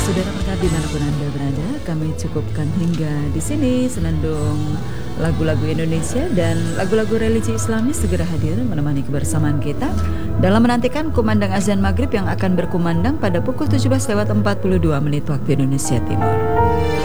Saudara pendengar dimanapun Anda berada, kami cukupkan hingga di sini. Senandung lagu-lagu Indonesia dan lagu-lagu religi Islami segera hadir menemani kebersamaan kita dalam menantikan kumandang azan maghrib yang akan berkumandang pada pukul 17:42 waktu Indonesia Timur.